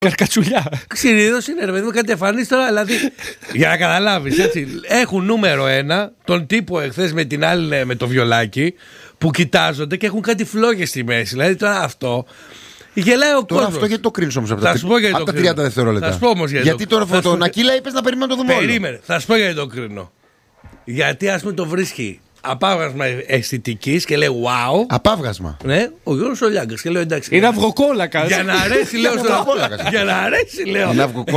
Καρκατσουλιά. Συνήθως είναι ρε παιδί μου κάτι εμφανής τώρα, δηλαδή. Για να καταλάβεις, έτσι. Έχουν νούμερο 1 τον τύπο εχθές με την άλλη με το βιολάκι που κοιτάζονται και έχουν κάτι φλόγες στη μέση. Δηλαδή τώρα αυτό. Γελάει ο κόσμος. Αυτό γιατί το κρίνεις όμως από τα 30 δευτερόλεπτα. Θα σου πω όμως γιατί τώρα φωτονακύλα είπες να περιμένω το δούμε. Περίμενε, θα σου πω γιατί το κρίνω. Γιατί ας πούμε το βρίσκει απάβγασμα αισθητικής και λέει wow. Απάβγασμα. Ναι, ο Γιώργος Ολιάγκας και λέω εντάξει. Είναι αυγοκόλακας. Για να αρέσει, λέω. Για να αρέσει, λέω.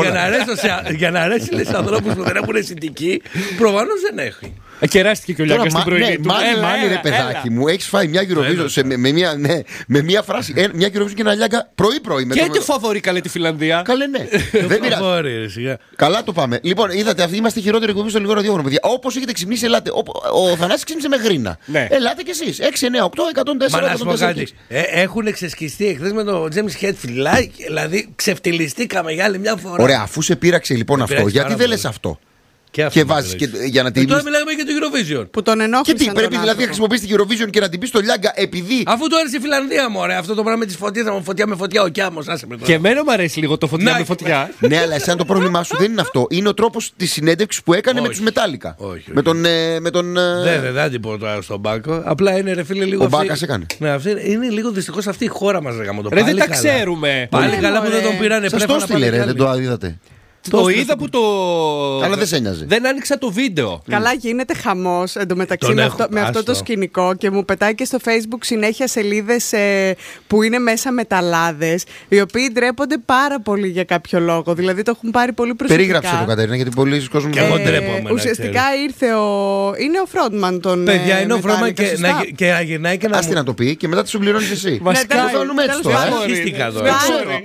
Για να αρέσει, λέει σε ανθρώπους που δεν έχουν αισθητική, προφανώς δεν έχει. Κεράστηκε και ο Λιάγκας στην πρωινή του. Μάνι ρε παιδάκι μου, έχεις φάει μια Eurovision με μια φράση. Μια Eurovision και ένα Λιάγκα πρωί-πρωί. Και τι φαβορεί καλέ τη Φιλανδία. Καλέ, ναι. Δεν πειράζει. Καλά το πάμε. Λοιπόν, είδατε, αυτοί είμαστε χειρότεροι εκπομπή στο λιγότερο ραδιόφωνο, παιδιά. Όπως έχετε ξυπνήσει, ελάτε. Ο Θανάσης ξύπνησε με γρίνα. Ελάτε κι εσείς. 6, 9, 8, 104. Μα να σου πω κάτι. Έχουν ξεσκιστεί εχθές με τον James Hetfield. Δηλαδή ξεφτυλιστήκαμε για άλλη μια φορά. Ωραία, αφού σε πείραξε λοιπόν αυτό, γιατί δεν λες αυτό. Και βάζεις για να την. Τώρα μιλάμε για το Eurovision. Που τον ενόχλησαν. Και τι, πρέπει δηλαδή να χρησιμοποιήσει την Eurovision και να την πει στο Λιάγκα επειδή. Αφού το άρεσε η Φιλανδία, μωρέ. Αυτό το πράγμα με τις φωτιές, φωτιά με φωτιά, ο Κιάμος, άσε με τώρα. Και εμένα μου αρέσει λίγο το φωτιά με φωτιά. Ναι, αλλά εσένα το πρόβλημά σου δεν είναι αυτό. Είναι ο τρόπος της συνέντευξης που έκανε με τους Μετάλλικα. Με τον. Δεν την πω τώρα στον Μπάκο. Απλά είναι ρε φίλε λίγο. Ο Μπάκας έκανε. Ναι, είναι λίγο δυστυχώς αυτή η χώρα μας, ρε γαμώτο. Δεν τα ξέρουμε. Πάλι καλά που δεν τον πήρανε. Σας το στείλε, δεν το είδατε. Το είδα που το. Αλλά δεν σε ένοιαζε. Δεν άνοιξα το βίντεο. Καλά, γίνεται χαμός εντωμεταξύ με αυτό το σκηνικό και μου πετάει και στο Facebook συνέχεια σελίδες που είναι μέσα μεταλλάδες, οι οποίοι ντρέπονται πάρα πολύ για κάποιο λόγο. Δηλαδή το έχουν πάρει πολύ προσωπικά. Περίγραψε το, Κατερίνα, γιατί πολλοί κόσμοι και εγώ ντρέπομαι. Ουσιαστικά ήρθε είναι ο frontman των. Παιδιά, είναι ο frontman και να γυρνάει και να. Άστι να το πει και μετά τη σου πληρώνει εσύ. Βασικά το κάνουμε έτσι τώρα.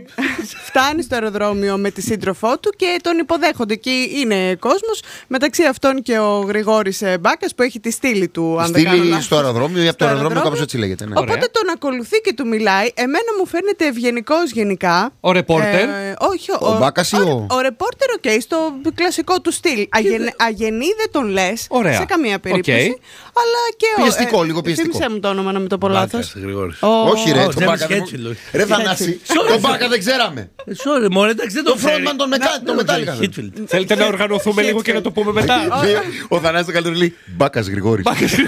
Φτάνει στο αεροδρόμιο με τη σύντροφό του και τον υποδέχονται. Και είναι κόσμος, μεταξύ αυτών και ο Γρηγόρης Μπάκας που έχει τη στήλη του. Στήλη στο αεροδρόμιο ή από το αεροδρόμιο, κάπως έτσι λέγεται. Ναι. Οπότε τον ακολουθεί και του μιλάει. Εμένα μου φαίνεται ευγενικός γενικά. Ο ρεπόρτερ. Όχι, ο Μπάκας ή ο ρεπόρτερ, στο κλασικό του στυλ. Αγενή δεν τον λες σε καμία περίπτωση. Αλλά και πιεστικό, λίγο πιεστικό. Θύμισε μου το όνομα να μην το πω λάθος. Όχι, ρε, τον Μπάκα. Ρε Θανάση, τον Μπάκα δεν ξέραμε. Sorry, μωρέ, εντάξει, δεν το φρόντμαν τον Μετάλλικα. Θέλετε να οργανωθούμε λίγο και να το πούμε μετά. Ο Θανάσης το καλύτερο λέει Μπάκας Γρηγόρης.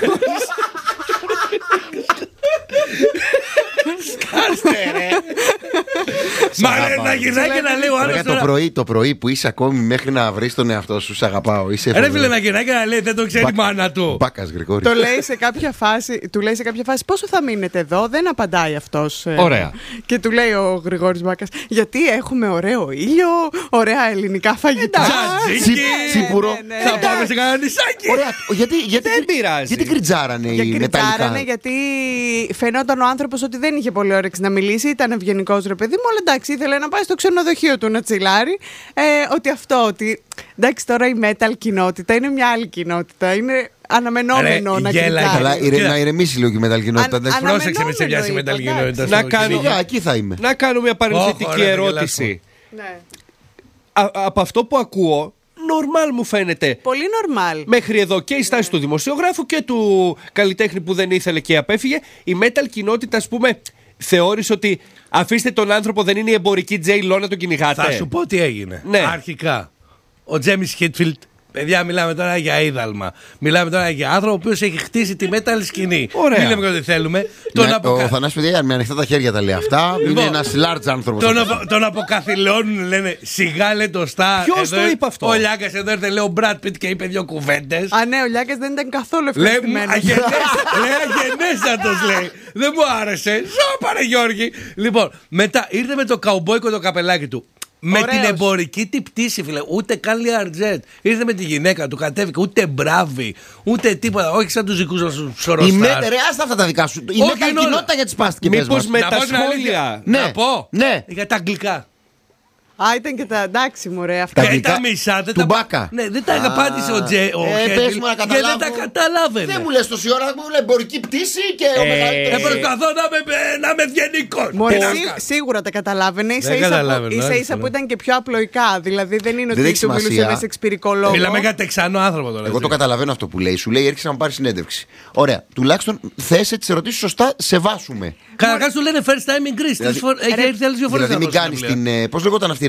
Σκάστε ρε. Μα να γυρνάει και να λέει ο άλλος το πρωί που είσαι ακόμη μέχρι να βρεις τον εαυτό σου, σ' αγαπάω. Ρε φίλε, να γυρνάει και να λέει δεν το ξέρει η μάνα του. Μπάκας Γρηγόρης. Το λέει σε κάποια φάση, του λέει σε κάποια φάση πόσο θα μείνετε εδώ, δεν απαντάει αυτός. Ωραία. Και του λέει ο Γρηγόρης Μπάκας, γιατί έχουμε ωραίο ήλιο, ωραία ελληνικά φαγητά. Τσίπουρο. Θα πάμε σε κανένα νησάκι. Δεν πειράζει. Γιατί κριτζάρανε οι Μεταλλικά. Γιατί φαινόταν ο άνθρωπος ότι δεν είχε πολύ όρεξη να μιλήσει, ήταν ευγενικός ρε παιδί μου, αλλά εντάξει, ήθελε να πάει στο ξενοδοχείο του να τσιλάρει. Ότι εντάξει, τώρα η metal κοινότητα είναι μια άλλη κοινότητα. Είναι αναμενόμενο να κριτζάρει. Να ηρεμήσει λίγο η metal κοινότητα. Πρόσεξε με σε πιάσει η metal κοινότητα. Εκεί θα είμαι. Να κάνω μια παρενθετική ερώτηση. Από αυτό που ακούω, normal μου φαίνεται. Πολύ normal. Μέχρι εδώ και η στάση του δημοσιογράφου και του καλλιτέχνη που δεν ήθελε και απέφυγε. Η metal κοινότητα, ας πούμε, θεώρησε ότι αφήστε τον άνθρωπο, δεν είναι η εμπορική J-Lo να τον κυνηγάτε. Θα σου πω τι έγινε. Ναι. Αρχικά, ο Τζέμις Χίτφιλντ. Παιδιά, μιλάμε τώρα για είδαλμα. Μιλάμε τώρα για άνθρωπο ο οποίος έχει χτίσει τη metal σκηνή. Ωραία. Μην λέμε ότι θέλουμε. Ο Θανάσης, παιδιά, με ανοιχτά τα χέρια τα λέει αυτά. Είναι ένας large άνθρωπος. Τον αποκαθιλώνουν, λένε σιγά λέει το Star. Ποιος το είπε αυτό? Ο Λιάγκας εδώ ήρθε, λέει ο Brad Pitt και είπε δύο κουβέντες. Α, ναι, ο Λιάγκας δεν ήταν καθόλου ευχαριστημένος. Λέει αγενέστατος, λέει. Δεν μου άρεσε. Σώπαρε Γιώργη. Λοιπόν, μετά ήρθε με το καουμπόικο το καπελάκι του. Με την εμπορική τη πτήση, φίλε. Ούτε καν Learjet. Ήρθε με τη γυναίκα του, κατέβηκε. Ούτε μπράβη, ούτε τίποτα. Όχι σαν τους δικούς μας ψωρωστάς. Ρε, άστα αυτά τα δικά σου. Η metal κοινότητα για τις πάστηκε. Μήπως με τα σχόλια. Να πω. Για τα αγγλικά. ήταν και τα εντάξει μου, ρε. Αυτά τα μισά. Του Μπάκα. Ναι, δεν τα απάντησε ο Χέτλ. Και δεν τα καταλάβαινε. Δεν μου λες τόση ώρα, μου λέει εμπορική πτήση και ο μεγαλύτερος. Προσπαθώ να είμαι ευγενικός. Σίγουρα τα καταλάβαινε. Ίσα-ίσα που ήταν και πιο απλοϊκά. Δηλαδή δεν είναι ότι του μιλούσε μέσα εξπυρικολόγο. Μιλάμε για Τεξανό άνθρωπο τώρα. Εγώ το καταλαβαίνω αυτό που λέει. Σου λέει έρχεσαι να μου πάρει συνέντευξη. Ωραία. Τουλάχιστον θέσε τις ερωτήσεις σωστά, σε βάσουμε. Καταρχάς του λένε first time in Greece. Έχει έρθει άλλες 2 φορές. Δηλαδή μην κάνεις την. Πώς λεγόταν αυτή